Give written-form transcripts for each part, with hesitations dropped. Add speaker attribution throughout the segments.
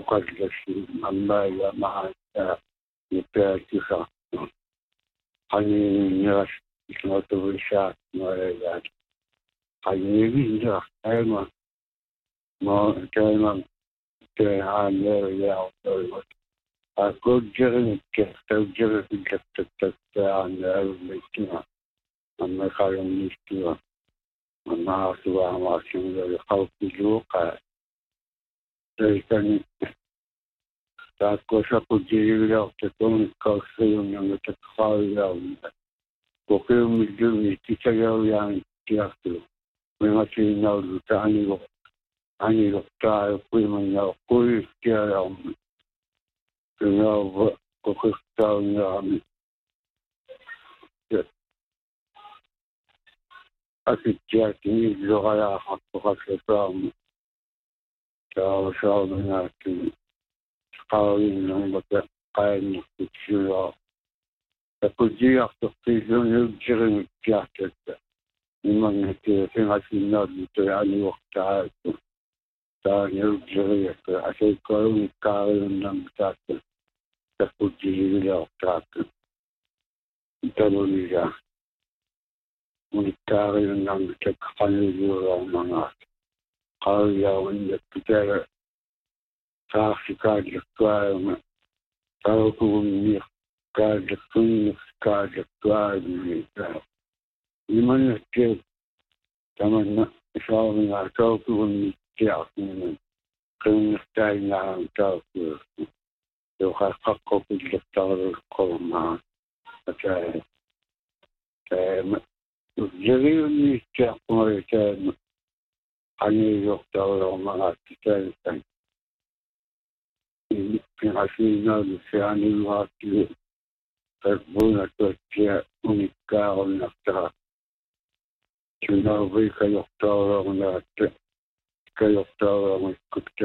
Speaker 1: uqallasi ammaaya maata nipaatisa qaniinniras isnotuvisaat noelaat qaniivinniras aima ma taima taanneeriaortoivat aqudjerinikkertaujerifikkertattaanneerumittima ammaqalunnistima ammaasuaamaasimuleri qaupiluuqaa taikani taakkuasaqujiriuliartatum kaussuyunnamutakqaariaarma koqiummilluni tisageriaani tiartulu mingasiinnaulu taaniloqtaaruqimannaruqquistiariarma tunaava koqirtaunnerami akittiatini illuqalaaqartoqassataarma taavasaarminaatuni qaarinnarmaka qaannikkutsuuraa takujiartoqqiilluuniugjerinikkiartatta nimangatiga singasinnaarlu taaniuqtaartu taaniugjeriakka asaikkarunikkaariunnarmutaakka takujiliuliartaakka talunila unikkaariunnarmutakka qaniluuraarmangaat qaariaunnakkitaa taarsikaallikkuarama tarukugunniqkaallikkuinniqkaallikkuaramiitaa nimannakkiat tamanna saarmingaa tarukugunnikkiartuniman qinniqtaainnaarama tarukuertu yoqaqqaqqopillertarulqormaa taama ujjeriunniikkiarpumari taama qaniiliortarulormagaatti taalitan pinqasiinnaulu sianiluaakkilu qerpunatuattia unikkaarunnartara tunauvikayortarulornaatta kayortarulormikkutta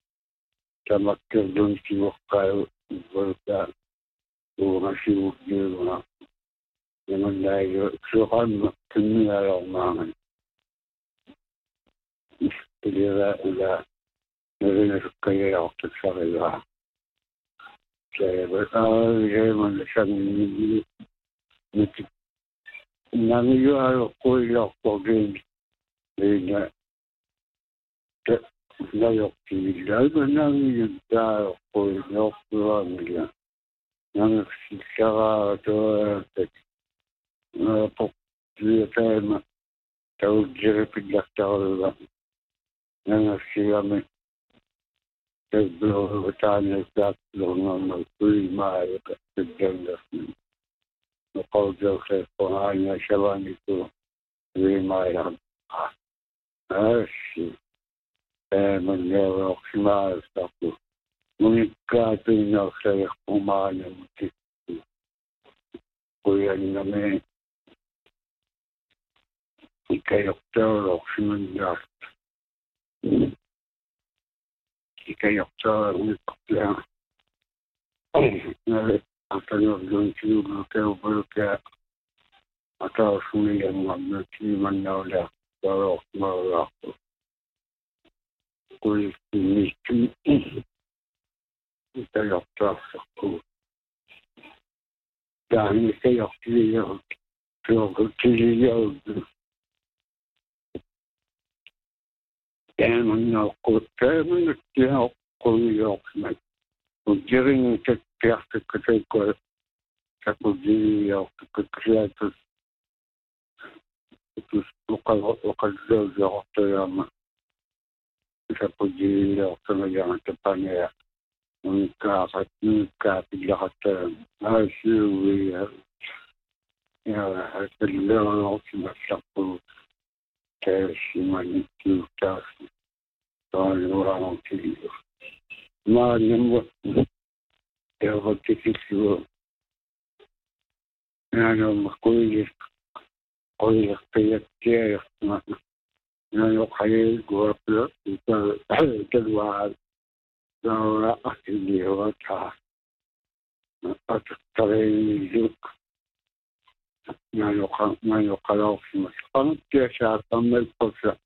Speaker 1: tamakkerlunsivuqqaalu volkaa uumasivuqqiiluna nimannaayu suqamma kinnialormaangan ilaa nerinasukkayaortaksarigaa saabaqaayeemannasanni miti nangiyuaroqquillaortorgeeni ina nayortigillaima nangiyuttaaroqquillaortuaamilla nangiksissaraatoatat napoqtiataima taujjeripillartaruga nangassigami tablorutaanisaaqlornarma kuimaayaka tiddangasni noqawjawseeqohaanya shavaniku kuimaayam aassi manneeroqsimaasaqu munikkaatuinnersayaqqumaanamutikku kuyanname ikayortaroqsimannaart ikayortarunikkutlaa atanordunsiuglukeupaluka atausumiyanngamnatiimannauleartaroqmaruarpu kuikinnikki ikayortaarsaqku taanikayortiliyorut tuoqutiliyorut taamannaqquttaamannakkiaoqquriyortmak ujjerinikakkiartakkataikua takujiliyortakkaksiatus uqallausiortayaama takujiliyortamayamatapania unikkaapillaqattaama aasiuia atalleruortimassarpu taasimanikkiutaassi taanuaraortilio maanamwa erotikissuo naanoma qoilertayakkiayartuma naanoqayeiguapio taluaa naora atiliortaa atattareiluk naanoqalaorsimas qanuttiasaatammelqosa